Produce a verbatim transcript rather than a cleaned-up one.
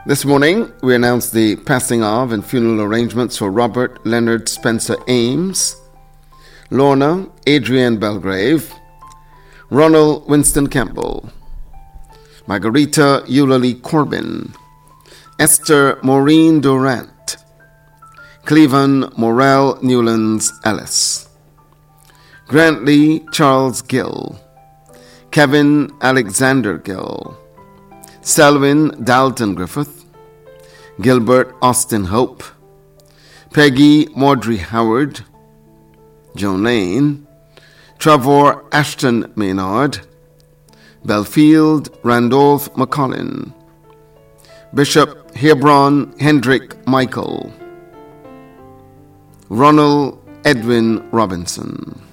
This morning, we announced the passing of and funeral arrangements for Robert Leonard Spencer Ames, Lorna Adrienne Belgrave, Ronald Winston Campbell, Margarita Eulalie Corbin, Esther Maureen Durant, Cleven Morel Newlands Ellis, Grantley Charles Gill, Kevin Alexander Gill, Selwyn Dalton Griffith, Gilbert Austin Hope, Peggy Maudrey Howard, Joan Lane, Trevor Ashton Maynard, Belfield Randolph McCollin, Bishop Hebron Hendrick Michael, Ronald Edwin Robinson.